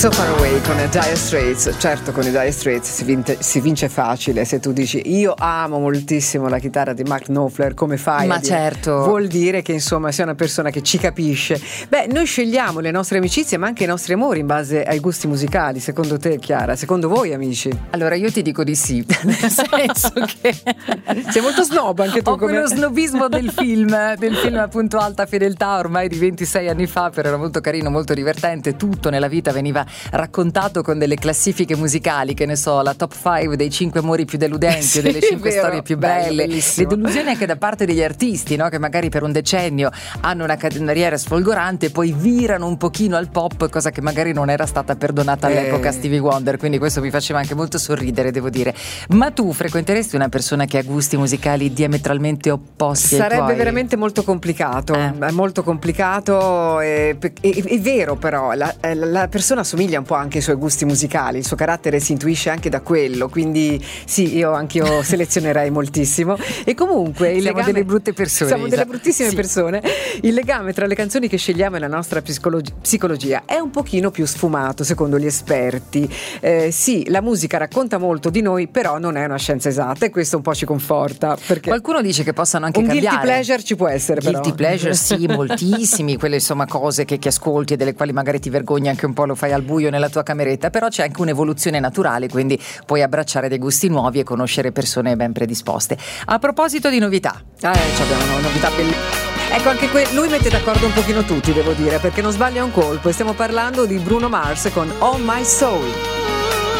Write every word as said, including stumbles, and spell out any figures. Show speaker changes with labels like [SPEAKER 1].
[SPEAKER 1] So Far Away con i Dire Straits. Certo, con i Dire Straits si, vinte, si vince facile. Se tu dici io amo moltissimo la chitarra di Mark Knopfler, come fai?
[SPEAKER 2] Ma
[SPEAKER 1] a dire?
[SPEAKER 2] certo.
[SPEAKER 1] Vuol dire che insomma sei una persona che ci capisce. Beh, noi scegliamo le nostre amicizie ma anche i nostri amori in base ai gusti musicali. Secondo te, Chiara? Secondo voi, amici?
[SPEAKER 2] Allora io ti dico di sì, nel senso che
[SPEAKER 1] sei molto snob anche tu.
[SPEAKER 2] Ho
[SPEAKER 1] come...
[SPEAKER 2] quello snobismo del film, del film appunto Alta Fedeltà, ormai di ventisei anni fa, però era molto carino, molto divertente. Tutto nella vita veniva raccontato con delle classifiche musicali, che ne so, la top cinque dei cinque amori più deludenti, sì, o delle cinque storie più belle,
[SPEAKER 1] bellissimo.
[SPEAKER 2] Le delusioni anche da parte degli artisti, no? Che magari per un decennio hanno una carriera sfolgorante e poi virano un pochino al pop, cosa che magari non era stata perdonata all'epoca a
[SPEAKER 1] eh.
[SPEAKER 2] Stevie Wonder, quindi questo mi faceva anche molto sorridere, devo dire. Ma tu frequenteresti una persona che ha gusti musicali diametralmente opposti?
[SPEAKER 1] Sarebbe
[SPEAKER 2] ai tuoi?
[SPEAKER 1] veramente molto complicato,
[SPEAKER 2] eh.
[SPEAKER 1] è molto complicato, è, è, è vero, però la, la persona somiglia un po' anche ai suoi gusti musicali, il suo carattere si intuisce anche da quello, quindi sì, io anche io selezionerei moltissimo. E comunque il
[SPEAKER 2] siamo
[SPEAKER 1] legame,
[SPEAKER 2] delle brutte persone,
[SPEAKER 1] siamo
[SPEAKER 2] Isa.
[SPEAKER 1] delle bruttissime
[SPEAKER 2] sì.
[SPEAKER 1] persone. Il legame tra le canzoni che scegliamo e la nostra psicologi- psicologia è un pochino più sfumato secondo gli esperti. Eh, sì, la musica racconta molto di noi, però non è una scienza esatta e questo un po' ci conforta, perché
[SPEAKER 2] qualcuno dice che possano anche
[SPEAKER 1] un
[SPEAKER 2] cambiare.
[SPEAKER 1] guilty pleasure ci può essere,
[SPEAKER 2] Guilty
[SPEAKER 1] però.
[SPEAKER 2] pleasure sì, moltissimi, quelle insomma cose che, che ascolti e delle quali magari ti vergogni anche un po', lo fai al buio nella tua cameretta, però c'è anche un'evoluzione naturale, quindi puoi abbracciare dei gusti nuovi e conoscere persone ben predisposte. A proposito di novità,
[SPEAKER 1] eh, abbiamo una novità bellissima. Ecco, anche que- lui mette d'accordo un pochino tutti, devo dire, perché non sbaglia un colpo, e stiamo parlando di Bruno Mars con All My Soul.